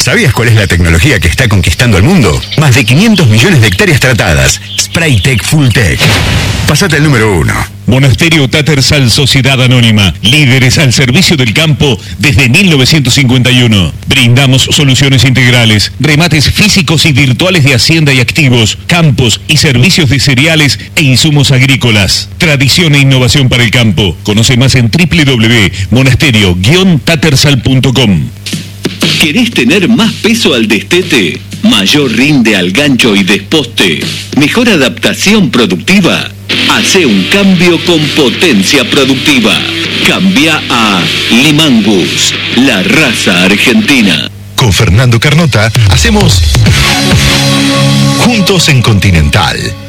¿Sabías cuál es la tecnología que está conquistando el mundo? Más de 500 millones de hectáreas tratadas. Spraytec Fulltech. Pasate al número 1. Monasterio Tattersall Sociedad Anónima, líderes al servicio del campo desde 1951. Brindamos soluciones integrales, remates físicos y virtuales de hacienda y activos, campos y servicios de cereales e insumos agrícolas. Tradición e innovación para el campo. Conoce más en www.monasterio-tattersall.com. ¿Querés tener más peso al destete? ¿Mayor rinde al gancho y desposte? ¿Mejor adaptación productiva? Hace un cambio con potencia productiva. Cambia a Limangus, la raza argentina. Con Fernando Carnota hacemos Juntos en Continental.